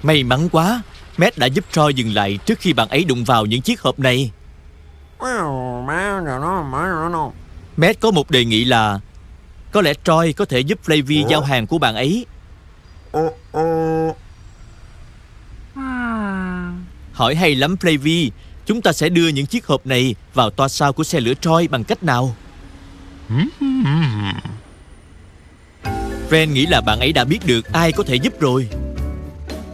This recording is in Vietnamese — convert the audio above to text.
May mắn quá, Matt đã giúp Troy dừng lại trước khi bạn ấy đụng vào những chiếc hộp này. Matt có một đề nghị là có lẽ Troy có thể giúp Flavie giao hàng của bạn ấy. Hỏi hay lắm Flavie. Chúng ta sẽ đưa những chiếc hộp này vào toa sau của xe lửa Troy bằng cách nào? Ren nghĩ là bạn ấy đã biết được ai có thể giúp rồi.